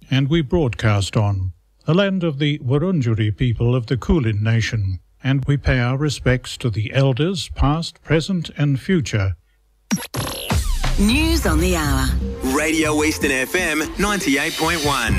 and we broadcast on the land of the Wurundjeri people of the Kulin Nation, and we pay our respects to the elders, past, present and future. News on the hour. Radio Eastern FM 98.1.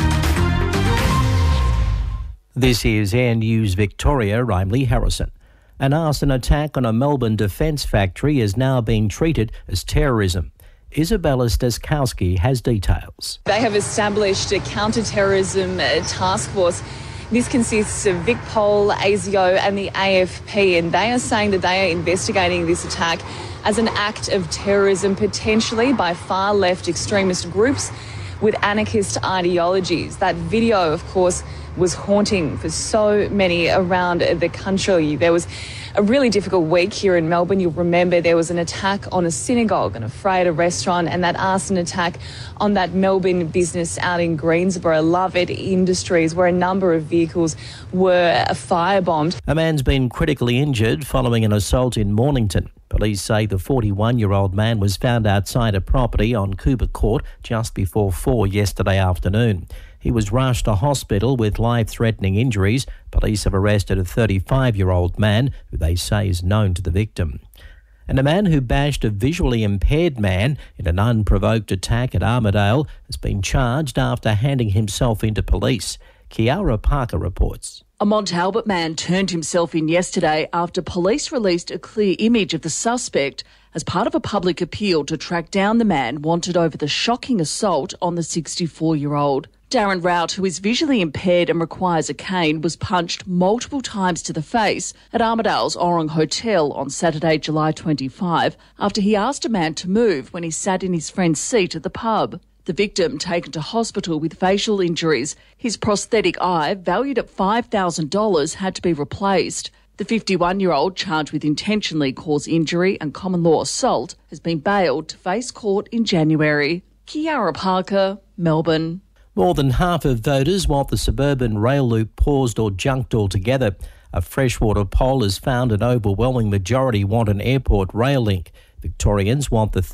This is Air News Victoria. I'm Lee Harrison. An arson attack on a Melbourne defence factory is now being treated as terrorism. Isabella Staskowski has details. They have established a counter-terrorism task force. This consists of VicPol, ASIO and the AFP, and they are saying that they are investigating this attack as an act of terrorism, potentially by far-left extremist groups with anarchist ideologies. That video, of course, was haunting for so many around the country. There was a really difficult week here in Melbourne. You'll remember there was an attack on a synagogue, an Afraid restaurant, and that arson attack on that Melbourne business out in Greensboro, Lovett Industries, where a number of vehicles were firebombed. A man's been critically injured following an assault in Mornington. Police say the 41-year-old man was found outside a property on Cooper Court just before 4 yesterday afternoon. He was rushed to hospital with life-threatening injuries. Police have arrested a 35-year-old man who they say is known to the victim. And a man who bashed a visually impaired man in an unprovoked attack at Armidale has been charged after handing himself into police. Kiara Parker reports. A Mont Albert man turned himself in yesterday after police released a clear image of the suspect as part of a public appeal to track down the man wanted over the shocking assault on the 64-year-old. Darren Rout, who is visually impaired and requires a cane, was punched multiple times to the face at Armidale's Orong Hotel on Saturday, July 25, after he asked a man to move when he sat in his friend's seat at the pub. The victim, taken to hospital with facial injuries, his prosthetic eye, valued at $5,000, had to be replaced. The 51-year-old, charged with intentionally cause injury and common law assault, has been bailed to face court in January. Kiara Parker, Melbourne. More than half of voters want the suburban rail loop paused or junked altogether. A freshwater poll has found an overwhelming majority want an airport rail link. Victorians want the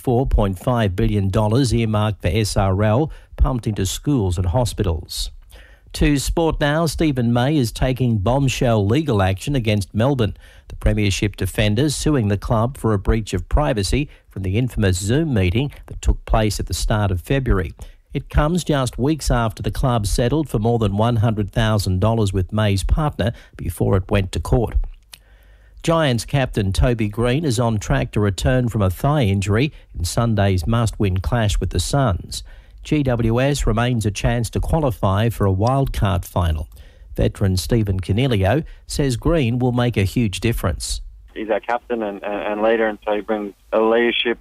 $34.5 billion earmarked for SRL pumped into schools and hospitals. To sport now, Stephen May is taking bombshell legal action against Melbourne. The Premiership defender suing the club for a breach of privacy from the infamous Zoom meeting that took place at the start of February. It comes just weeks after the club settled for more than $100,000 with May's partner before it went to court. Giants captain Toby Green is on track to return from a thigh injury in Sunday's must-win clash with the Suns. GWS remains a chance to qualify for a wildcard final. Veteran Stephen Canelio says Green will make a huge difference. He's our captain and leader, and so he brings a leadership,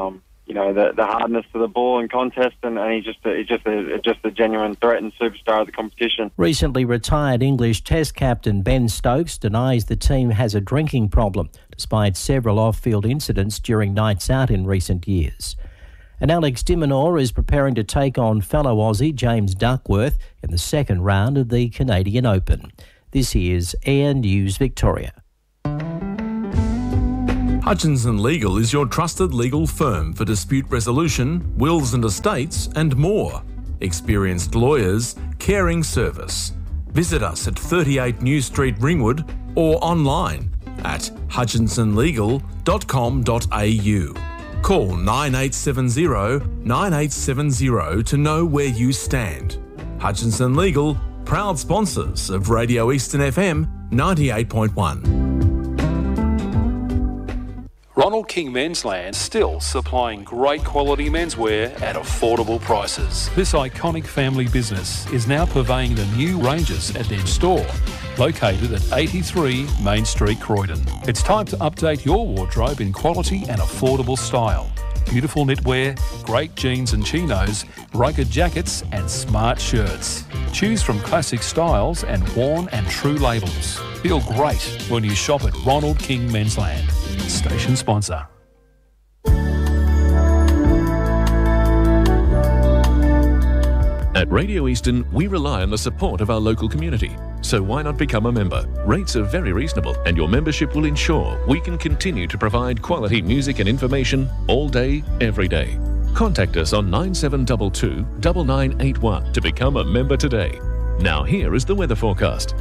the hardness to the ball in contest, and he's just a genuine threat and superstar of the competition. Recently retired English Test captain Ben Stokes denies the team has a drinking problem, despite several off-field incidents during nights out in recent years. And Alex de Minaur is preparing to take on fellow Aussie James Duckworth in the second round of the Canadian Open. This is Air News Victoria. Hutchinson Legal is your trusted legal firm for dispute resolution, wills and estates, and more. Experienced lawyers, caring service. Visit us at 38 New Street, Ringwood, or online at hutchinsonlegal.com.au. Call 9870 9870 to know where you stand. Hutchinson Legal, proud sponsors of Radio Eastern FM 98.1. Ronald King Mensland still supplying great quality menswear at affordable prices. This iconic family business is now purveying the new ranges at their store, located at 83 Main Street, Croydon. It's time to update your wardrobe in quality and affordable style. Beautiful knitwear, great jeans and chinos, rugged jackets and smart shirts. Choose from classic styles and worn and true labels. Feel great when you shop at Ronald King Mensland. Station sponsor. At Radio Eastern, we rely on the support of our local community. So why not become a member? Rates are very reasonable, and your membership will ensure we can continue to provide quality music and information all day, every day. Contact us on 9722 9981 to become a member today. Now here is the weather forecast.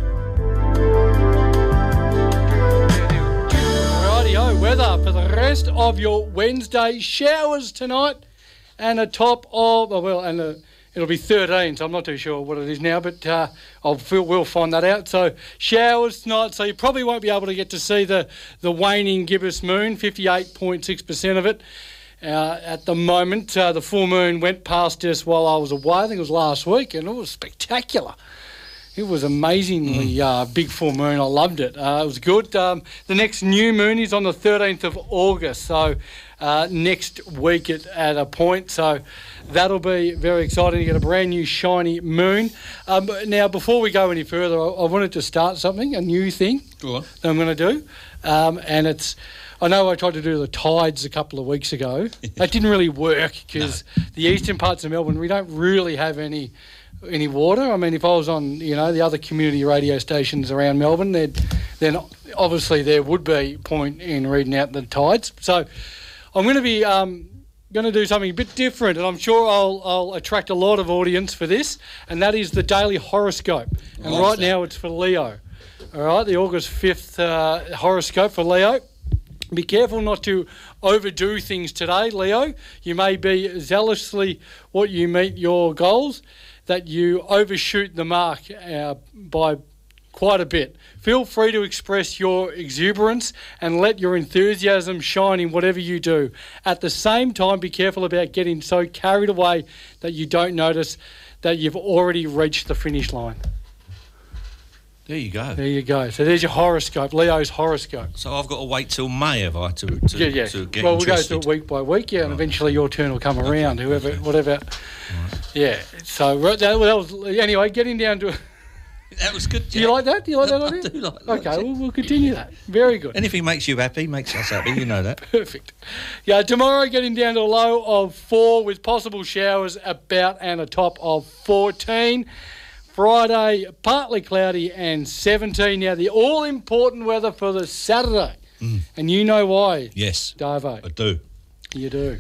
Rightio, weather for the rest of your Wednesday. Showers tonight and a top of, it'll be 13, so I'm not too sure what it is now, but we'll find that out. So showers tonight, so you probably won't be able to get to see the waning gibbous moon, 58.6% of it. At the moment, the full moon went past us while I was away. I think it was last week, and it was spectacular. It was amazingly big full moon. I loved it. It was good. The next new moon is on the 13th of August, so next week at a point. So that'll be very exciting to get a brand new shiny moon. Now, before we go any further, I wanted to start something, a new thing that I'm going to do, and it's... I know I tried to do the tides a couple of weeks ago. That didn't really work because the eastern parts of Melbourne, we don't really have any water. I mean, if I was on, the other community radio stations around Melbourne, then obviously there would be point in reading out the tides. So I'm going to be going to do something a bit different, and I'm sure I'll attract a lot of audience for this, and that is the daily horoscope. And right now it's for Leo. All right, the August 5th horoscope for Leo. Be careful not to overdo things today, Leo. You may be zealously what you meet your goals, that you overshoot the mark by quite a bit. Feel free to express your exuberance and let your enthusiasm shine in whatever you do. At the same time, be careful about getting so carried away that you don't notice that you've already reached the finish line. There you go. There you go. So there's your horoscope, Leo's horoscope. So I've got to wait till May, have I, to get well, we'll interested? go through it week by week, and eventually your turn will come around, whatever. Right. Yeah. So that was, anyway, getting down to... That was good, Jack. Do you like that? Do you like that idea? I do like that. Okay, we'll continue that. Very good. Anything makes you happy makes us happy, you know that. Perfect. Yeah, tomorrow getting down to a low of 4 with possible showers about and a top of 14. Friday, partly cloudy and 17. Now, the all-important weather for the Saturday. And you know why. Yes. Davo. I do. You do.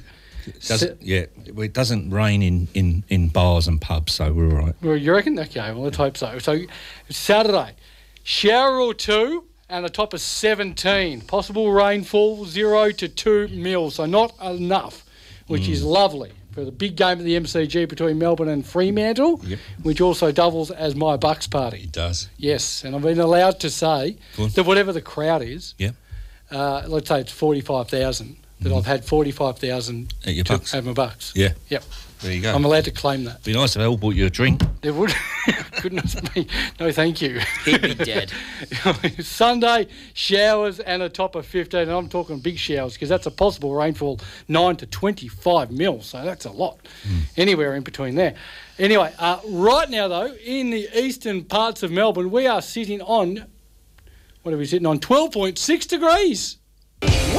It doesn't rain in bars and pubs, so we're all right. Well, you reckon? Okay, well, let's hope so. So, Saturday, shower or two and a top of 17. Possible rainfall, 0 to 2 mils, so not enough, which is lovely. For the big game of the MCG between Melbourne and Fremantle, which also doubles as my Bucks party. It does. Yes, and I've been allowed to say that whatever the crowd is, let's say it's 45,000, that I've had 45,000 at your Bucks. At my Bucks. Yeah. Yep. There you go. I'm allowed to claim that. Be nice if they all bought you a drink. It would. Goodness me. No, thank you. He'd be dead. Sunday, showers and a top of 15. And I'm talking big showers because that's a possible rainfall 9 to 25 mils. So that's a lot. Anywhere in between there. Anyway, right now, though, in the eastern parts of Melbourne, we are sitting on, what are we sitting on? 12.6 degrees.